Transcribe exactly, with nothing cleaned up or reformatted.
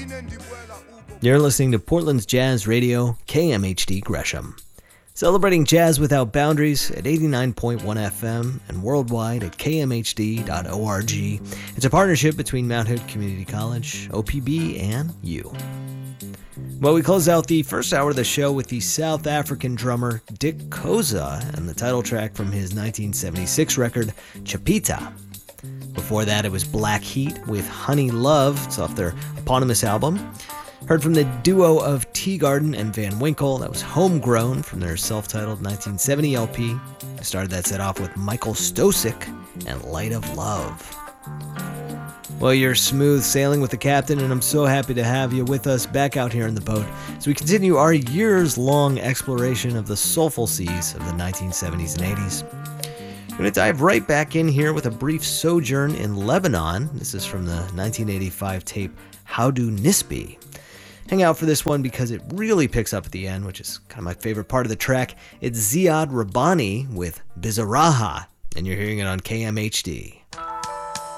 You're listening to Portland's Jazz Radio, K M H D Gresham. Celebrating jazz without boundaries at eighty-nine point one F M and worldwide at k m h d dot org. It's a partnership between Mount Hood Community College, O P B, and you. Well, we close out the first hour of the show with the South African drummer Dick Koza and the title track from his nineteen seventy-six record, Chipita. Before that, it was Black Heat with Honey Love. It's off their eponymous album. Heard from the duo of Teagarden and Van Winkle. That was Homegrown from their self-titled nineteen seventy L P. I started that set off with Michael Stosic and Light of Love. Well, you're smooth sailing with the captain, and I'm so happy to have you with us back out here in the boat as we continue our years-long exploration of the soulful seas of the nineteen seventies and eighties. We're going to dive right back in here with a brief sojourn in Lebanon. This is from the nineteen eighty-five tape Howdu Nisbi. Hang out for this one because it really picks up at the end, which is kind of my favorite part of the track. It's Ziad Rabbani with Bizarraha, and you're hearing it on K M H D.